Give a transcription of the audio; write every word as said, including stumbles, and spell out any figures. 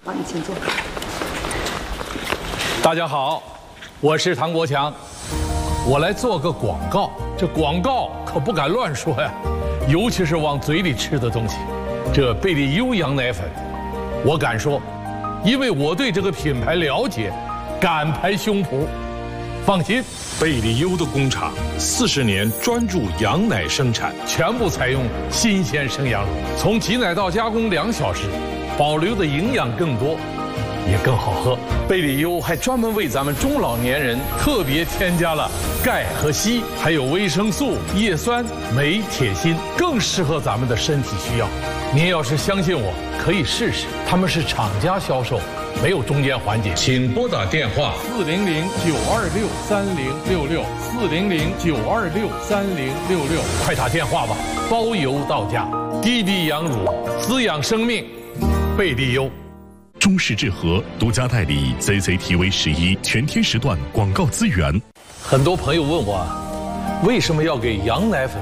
好，你请坐。 大家好，我是唐国强，我来做个广告。这广告可不敢乱说呀，尤其是往嘴里吃的东西。这贝利优羊奶粉，我敢说，因为我对这个品牌了解，敢拍胸脯。放心， 贝利优的工厂四十年专注羊奶生产， 全部采用新鲜生羊乳，从挤奶到加工两小时，保留的营养更多，也更好喝。贝利优还专门为咱们中老年人特别添加了钙和硒，还有维生素、叶酸、镁、铁、锌，更适合咱们的身体需要。您要是相信我，可以试试。他们是厂家销售，没有中间环节。请拨打电话四零零九二六三零六六四零零九二六三零六六，快打电话吧，包邮到家。低低羊乳，滋养生命，贝利优。 中视智和独家代理 C C T V 十一全天时段广告资源。 很多朋友问我，为什么要给羊奶粉